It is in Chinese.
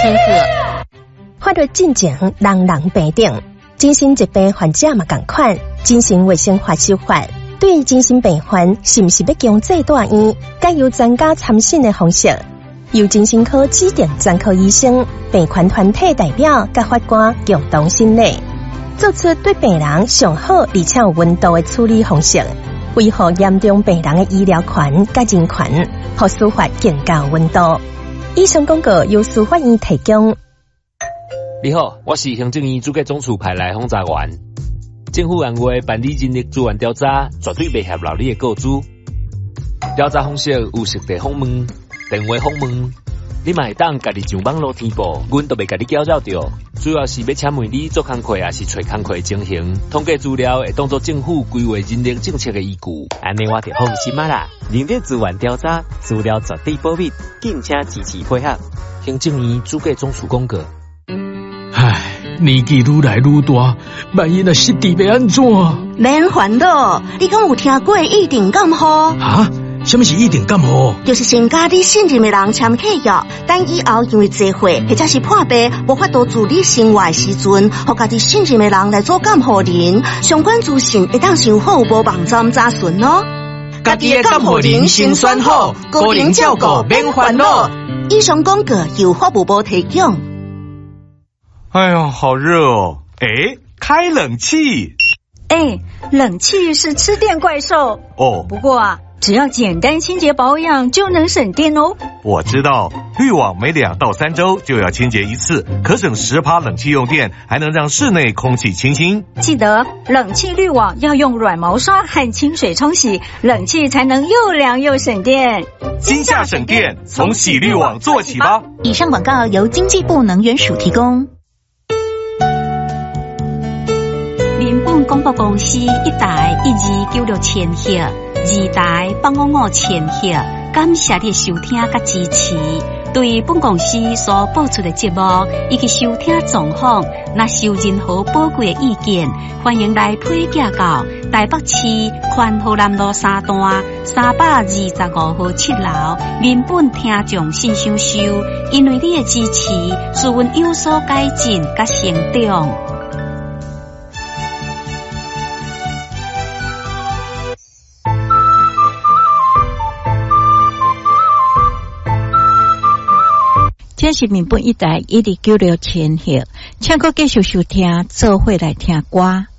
千鹤。法律进前，人人平等。精神疾病患者嘛同款，精神卫生法修法对精神病患是不是要强制住院，该由专家参审的方式，由精神科指定专科医生、病患团体代表甲法官共同审理，做出对病人上好而且有温度的处理方式，维护严重病人的医疗权甲人权，和司法更加有温度。以上广告由司法院提供。 你好，我是行政院主计总处派来访查员。政府按话办理人力资源调查，绝对袂合劳你的告知。调查方式有实地访问、电话访问，你嘛会当家己上网络填报，阮都袂家己搅扰着。主要是要请问你做工课也是找工课情形，统计资料会当作政府规划人力政策的依据。 安尼我就放心啦。人力资源调查资料绝对保密，敬请支持配合。 行政院主计总处公告。 唉，年纪愈来愈大，万一若失智要安怎？ 免烦恼，你敢有听过一定感冒？ 啊？什么是一定感冒？ 就是先甲你信任的人签契约，等以后因为聚会或者是破病无法度自理生活的时阵，互家己信任的人来做监护人，相关资讯会当上好无网站查询哦。 家己的监护人先选好，个人照顾免烦恼。 以上广告由法务部提供。 哎呦，好热哦！哎，开冷气。 哎，冷气是吃电怪兽哦。 不过啊，只要简单清洁保养就能省电哦。 我知道，滤网每2到3周就要清洁一次，可省10%冷气用电，还能让室内空气清新。 记得冷气滤网要用软毛刷和清水冲洗，冷气才能又凉又省电。 今夏省电，从洗滤网做起吧。 以上广告由经济部能源署提供。 民本广播公司1台1296千赫，2台855千赫，感谢你收听甲支持。对本公司所播出的节目以及收听状况，若有任何宝贵的意见，欢迎来推荐到台北市宽和南路3段325号7楼民本听众信箱收。因为你的支持，使阮有所改进甲成长。 这是民本1台1296千赫，请各继续收听，做伙来听歌。